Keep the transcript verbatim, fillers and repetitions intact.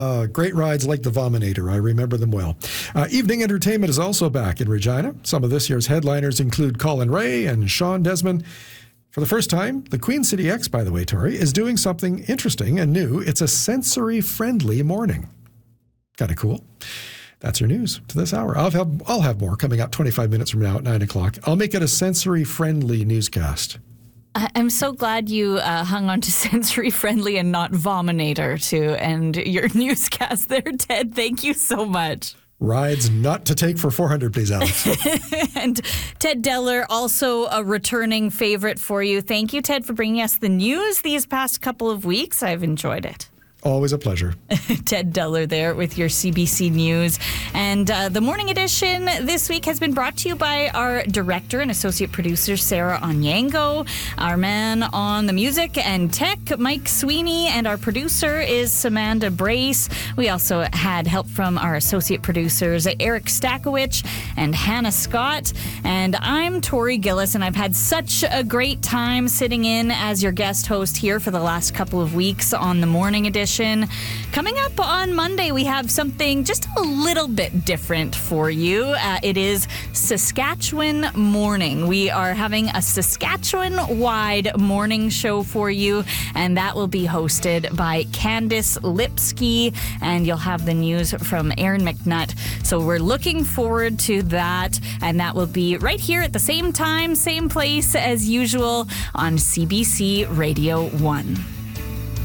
Uh, great rides like the Vominator. I remember them well. Uh, evening entertainment is also back in Regina. Some of this year's headliners include Colin Ray and Sean Desmond. For the first time, the Queen City X, by the way, Tori, is doing something interesting and new. It's a sensory-friendly morning. Kind of cool. That's your news to this hour. I'll have, I'll have more coming up twenty-five minutes from now at nine o'clock. I'll make it a sensory-friendly newscast. I'm so glad you uh, hung on to sensory-friendly and not Vominator to end your newscast there, Ted. Thank you so much. Rides not to take for four hundred, please, Alex. And Ted Deller, also a returning favorite for you. Thank you, Ted, for bringing us the news these past couple of weeks. I've enjoyed it. Always a pleasure. Ted Deller there with your C B C News. And uh, the Morning Edition this week has been brought to you by our director and associate producer, Sarah Onyango, our man on the music and tech, Mike Sweeney, and our producer is Samantha Brace. We also had help from our associate producers, Eric Stakowicz and Hannah Scott. And I'm Tori Gillis, and I've had such a great time sitting in as your guest host here for the last couple of weeks on the Morning Edition. Coming up on Monday, we have something just a little bit different for you. Uh, it is Saskatchewan Morning. We are having a Saskatchewan-wide morning show for you, and that will be hosted by Candice Lipsky, and you'll have the news from Aaron McNutt. So we're looking forward to that, and that will be right here at the same time, same place as usual on C B C Radio one.